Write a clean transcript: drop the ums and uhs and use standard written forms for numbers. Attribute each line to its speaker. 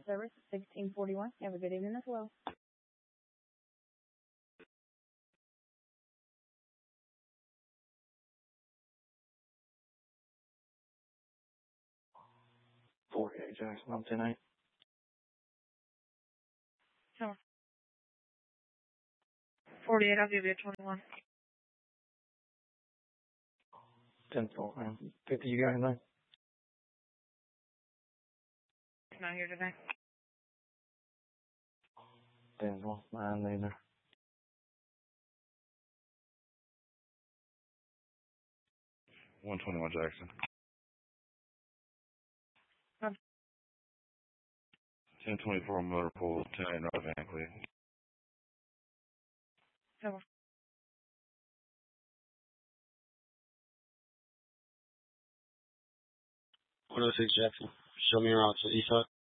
Speaker 1: service 1641. Have a good evening as well.
Speaker 2: Jackson, I'm tonight.
Speaker 1: Sure. 48, I'll give you a 21.
Speaker 2: 10-4, 50, you got anything?
Speaker 1: Not here today.
Speaker 2: 10-4, mine neither.
Speaker 3: 121 Jackson. 1024 Motor Pool, 10 North Van Cleveland.
Speaker 1: Sure.
Speaker 4: 106 Jackson. Show me around to the east side.